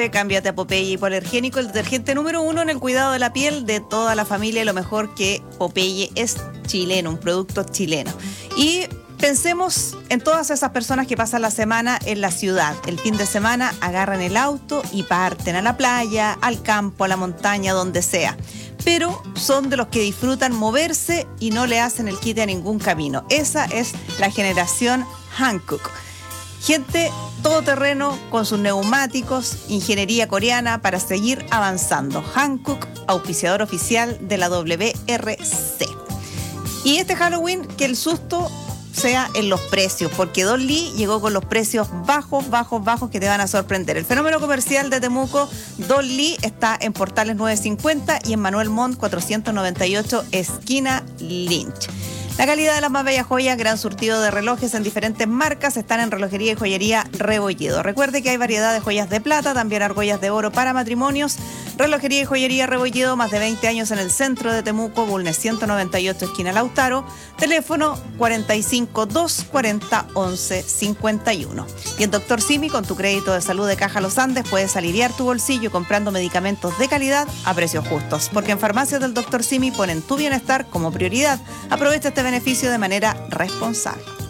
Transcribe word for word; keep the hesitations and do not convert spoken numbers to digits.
Cámbiate a Popeye Hipoalergénico, el detergente número uno en el cuidado de la piel de toda la familia. Y lo mejor que Popeye es chileno, un producto chileno. Y pensemos en todas esas personas que pasan la semana en la ciudad. El fin de semana agarran el auto y parten a la playa, al campo, a la montaña, donde sea. Pero son de los que disfrutan moverse y no le hacen el quite a ningún camino. Esa es la generación Hankook. Gente todoterreno con sus neumáticos, ingeniería coreana para seguir avanzando. Hankook, auspiciador oficial de la W R C. Y este Halloween, que el susto sea en los precios, porque Don Lee llegó con los precios bajos, bajos, bajos que te van a sorprender. El fenómeno comercial de Temuco, Don Lee, está en Portales novecientos cincuenta y en Manuel Montt cuatrocientos noventa y ocho, esquina Lynch. La calidad de las más bellas joyas, gran surtido de relojes en diferentes marcas, están en Relojería y Joyería Rebolledo. Recuerde que hay variedad de joyas de plata, también argollas de oro para matrimonios. Relojería y Joyería Rebolledo, más de veinte años en el centro de Temuco, Bulnes ciento noventa y ocho, esquina Lautaro. Teléfono cuarenta y cinco, doscientos cuarenta, once cincuenta y uno. Y en Doctor Simi, con tu crédito de salud de Caja Los Andes, puedes aliviar tu bolsillo comprando medicamentos de calidad a precios justos. Porque en Farmacias del Doctor Simi ponen tu bienestar como prioridad. Aprovecha este beneficio de manera responsable.